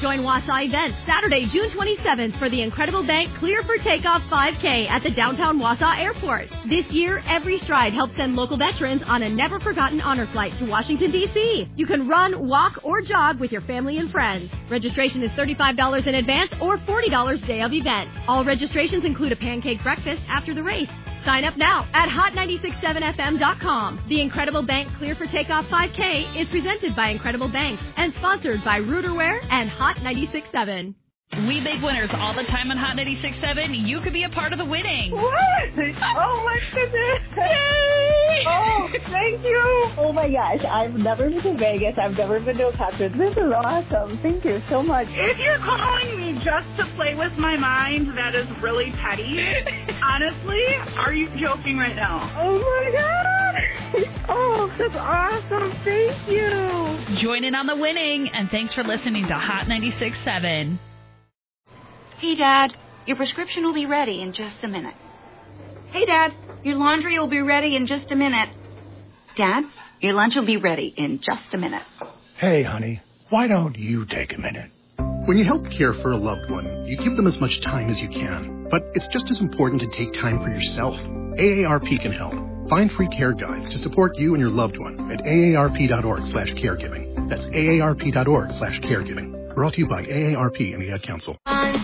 Join Wausau Events Saturday, June 27th for the Incredible Bank Clear for Takeoff 5K at the downtown Wausau Airport. This year, Every Stride helps send local veterans on a never-forgotten honor flight to Washington, D.C. You can run, walk, or jog with your family and friends. Registration is $35 in advance or $40 day of event. All registrations include a pancake breakfast after the race. Sign up now at hot967fm.com. The Incredible Bank Clear for Takeoff 5K is presented by Incredible Banks and sponsored by Rooterware and Hot 96.7. We make winners all the time on Hot 96.7. You could be a part of the winning. What? Oh, my goodness. Yay! Oh, thank you. Oh, my gosh. I've never been to Vegas. I've never been to a concert. This is awesome. Thank you so much. If you're calling me just to play with my mind, that is really petty. Honestly, are you joking right now? Oh, my God. Oh, that's awesome. Thank you. Join in on the winning, and thanks for listening to Hot 96.7. Hey, Dad, your prescription will be ready in just a minute. Hey, Dad, your laundry will be ready in just a minute. Dad, your lunch will be ready in just a minute. Hey, honey, why don't you take a minute? When you help care for a loved one, you give them as much time as you can. But it's just as important to take time for yourself. AARP can help. Find free care guides to support you and your loved one at aarp.org/caregiving. That's aarp.org/caregiving. Brought to you by AARP and the Ad Council.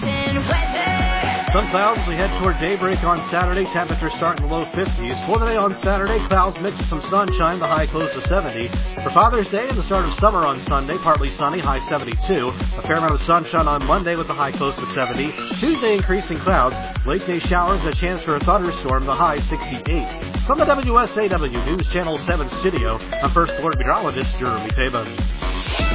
Some clouds as we head toward daybreak on Saturday. Temperatures start in the low 50s. For the day on Saturday, clouds mixed with some sunshine. The high close to 70. For Father's Day and the start of summer on Sunday, partly sunny, high 72. A fair amount of sunshine on Monday with the high close to 70. Tuesday, increasing clouds. Late day showers and a chance for a thunderstorm. The high 68. From the WSAW News Channel 7 studio, I'm First Floor Meteorologist Jeremy Taban.